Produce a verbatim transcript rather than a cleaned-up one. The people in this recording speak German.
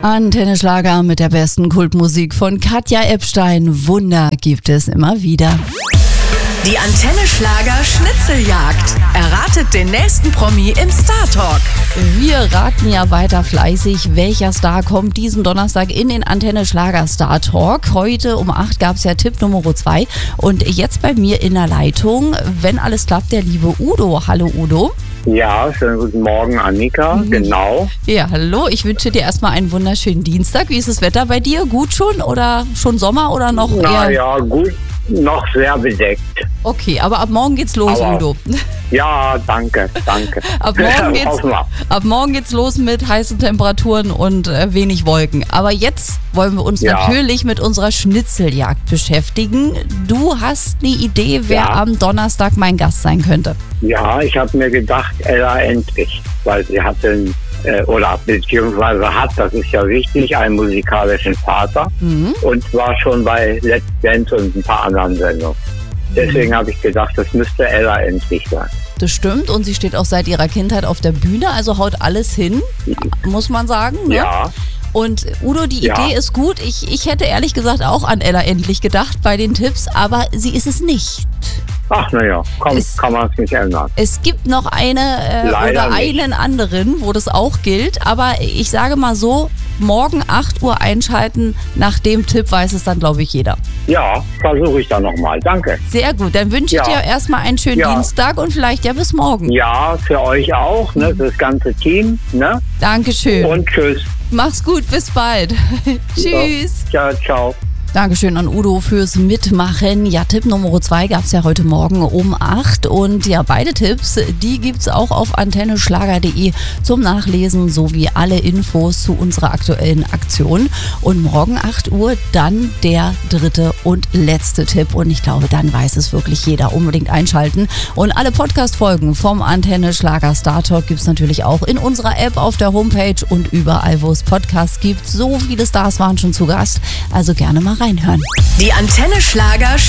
Antenne Schlager mit der besten Kultmusik von Katja Epstein. Wunder gibt es immer wieder. Die Antenne Schlager Schnitzeljagd. Erratet den nächsten Promi im Star Talk. Wir raten ja weiter fleißig, welcher Star kommt diesen Donnerstag in den Antenne Schlager Star Talk. Heute um acht gab es ja Tipp Nummer zwei. Und jetzt bei mir in der Leitung, wenn alles klappt, der liebe Udo. Hallo Udo. Ja, schönen guten Morgen, Annika, mhm. Genau. Ja, hallo, ich wünsche dir erstmal einen wunderschönen Dienstag. Wie ist das Wetter bei dir? Gut schon oder schon Sommer oder noch eher? Na ja, gut, noch sehr bedeckt. Okay, aber ab morgen geht's los, aber, Udo. Ja, danke, danke. ab, morgen geht's, ab morgen geht's los mit heißen Temperaturen und äh, wenig Wolken. Aber jetzt wollen wir uns ja. natürlich mit unserer Schnitzeljagd beschäftigen. Du hast eine Idee, wer ja. am Donnerstag mein Gast sein könnte? Ja, ich habe mir gedacht, Ella Endrich, weil sie hatte, äh, oder beziehungsweise hat, das ist ja wichtig, einen musikalischen Vater mhm. und war schon bei Let's Dance und ein paar anderen Sendungen. Deswegen mhm. habe ich gedacht, das müsste Ella Endrich sein. Das stimmt und sie steht auch seit ihrer Kindheit auf der Bühne, also haut alles hin, muss man sagen. Ne? Ja. Und Udo, die ja. Idee ist gut. Ich, ich hätte ehrlich gesagt auch an Ella Endrich gedacht bei den Tipps, aber sie ist es nicht. Ach naja, kann man es nicht ändern. Es gibt noch eine äh, oder nicht. einen anderen, wo das auch gilt, aber ich sage mal so, morgen acht Uhr einschalten, nach dem Tipp weiß es dann, glaube ich, jeder. Ja, versuche ich dann nochmal. Danke. Sehr gut, dann wünsche ich ja. dir erstmal einen schönen ja. Dienstag und vielleicht ja bis morgen. Ja, für euch auch, ne, das ganze Team. Ne? Dankeschön. Und tschüss. Mach's gut, bis bald. Tschüss. Ja, ciao. Dankeschön an Udo fürs Mitmachen. Ja, Tipp Nummer zwei gab es ja heute Morgen um acht. Und ja, beide Tipps, die gibt es auch auf antenne schlager punkt de zum Nachlesen sowie alle Infos zu unserer aktuellen Aktion. Und morgen acht Uhr dann der dritte und letzte Tipp. Und ich glaube, dann weiß es wirklich jeder. Unbedingt einschalten. Und alle Podcast-Folgen vom Antenne Schlager Star Talk gibt es natürlich auch in unserer App, auf der Homepage und überall, wo es Podcasts gibt. So viele Stars waren schon zu Gast. Also gerne mal rein. Reinhören. Die Antenne Schlager